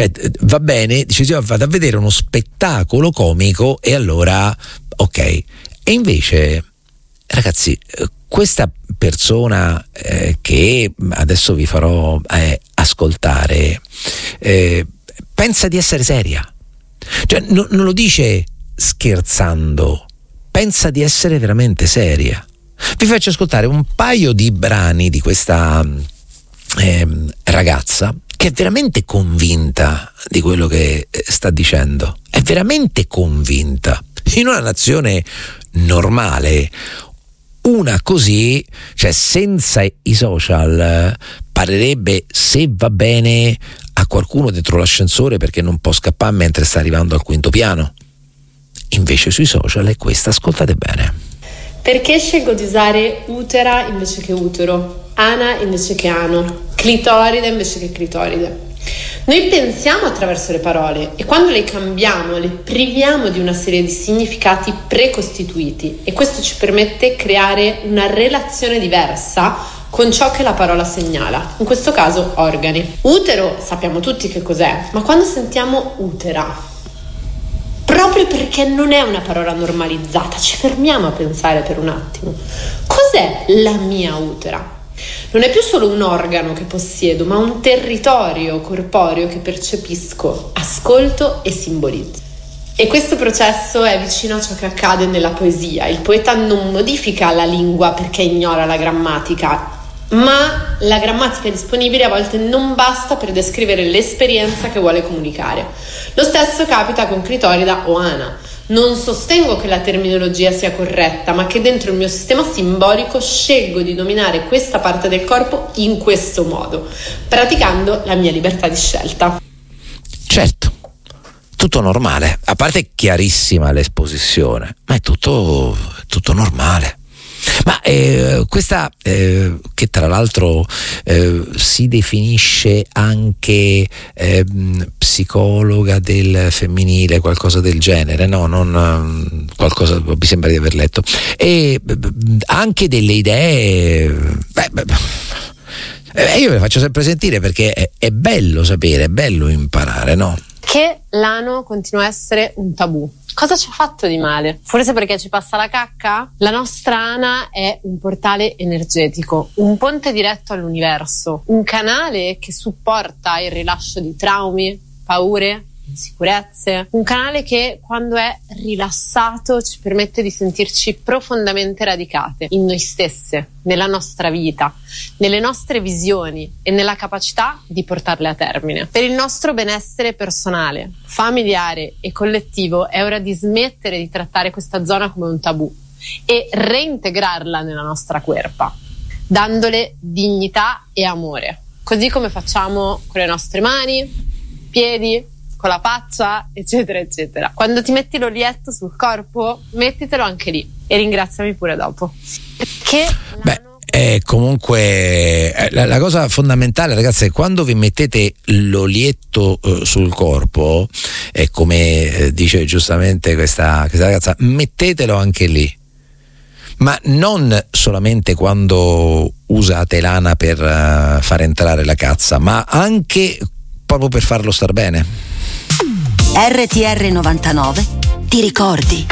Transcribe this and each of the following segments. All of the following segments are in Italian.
Cioè, va bene, dice sì, vado a vedere uno spettacolo comico e allora ok. E invece, ragazzi, questa persona che adesso vi farò ascoltare pensa di essere seria, cioè non lo dice scherzando, pensa di essere veramente seria. Vi faccio ascoltare un paio di brani di questa ragazza che è veramente convinta di quello che sta dicendo, è veramente convinta. In una nazione normale, una così, cioè senza i social, parerebbe, se va bene, a qualcuno dentro l'ascensore perché non può scappare mentre sta arrivando al quinto piano. Invece sui social è questa, ascoltate bene. Perché scelgo di usare utera invece che utero, ana invece che ano, clitoride invece che clitoride? Noi pensiamo attraverso le parole e quando le cambiamo le priviamo di una serie di significati precostituiti e questo ci permette di creare una relazione diversa con ciò che la parola segnala, in questo caso organi. Utero sappiamo tutti che cos'è, ma quando sentiamo utera, proprio perché non è una parola normalizzata, ci fermiamo a pensare per un attimo. Cos'è la mia utera? Non è più solo un organo che possiedo, ma un territorio corporeo che percepisco, ascolto e simbolizzo. E questo processo è vicino a ciò che accade nella poesia. Il poeta non modifica la lingua perché ignora la grammatica, ma la grammatica disponibile a volte non basta per descrivere l'esperienza che vuole comunicare. Lo stesso capita con clitorida o ana. Non sostengo che la terminologia sia corretta, ma che dentro il mio sistema simbolico scelgo di dominare questa parte del corpo in questo modo, praticando la mia libertà di scelta. Certo, tutto normale, a parte chiarissima l'esposizione, ma è tutto normale. Ma questa che tra l'altro si definisce anche psicologa del femminile, qualcosa del genere, no? Non qualcosa, mi sembra di aver letto, e anche delle idee. Io ve le faccio sempre sentire perché è bello sapere, è bello imparare, no? Che l'ano continua a essere un tabù. Cosa ci ha fatto di male? Forse perché ci passa la cacca? La nostra ana è un portale energetico, un ponte diretto all'universo, un canale che supporta il rilascio di traumi, paure, insicurezze, un canale che quando è rilassato ci permette di sentirci profondamente radicate in noi stesse, nella nostra vita, nelle nostre visioni e nella capacità di portarle a termine. Per il nostro benessere personale, familiare e collettivo è ora di smettere di trattare questa zona come un tabù e reintegrarla nella nostra querpa, dandole dignità e amore, così come facciamo con le nostre mani, piedi, con la faccia, eccetera eccetera. Quando ti metti l'olietto sul corpo, mettitelo anche lì e ringraziami pure dopo. Perché comunque la cosa fondamentale, ragazzi, è quando vi mettete l'olietto sul corpo, è come dice giustamente questa ragazza, mettetelo anche lì, ma non solamente quando usate l'ana per far entrare la cazza, ma anche proprio per farlo star bene. RTR 99 ti ricordi.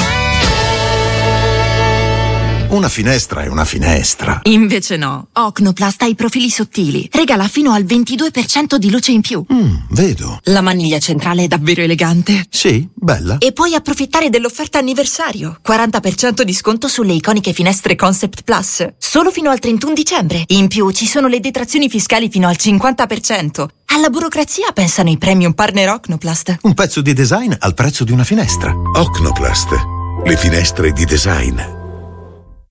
Una finestra è una finestra. Invece no. Ocnoplast ha i profili sottili. Regala fino al 22% di luce in più. Vedo. La maniglia centrale è davvero elegante. Sì, bella. E puoi approfittare dell'offerta anniversario. 40% di sconto sulle iconiche finestre Concept Plus. Solo fino al 31 dicembre. In più ci sono le detrazioni fiscali fino al 50%. Alla burocrazia pensano i premium partner Ocnoplast. Un pezzo di design al prezzo di una finestra. Ocnoplast. Le finestre di design.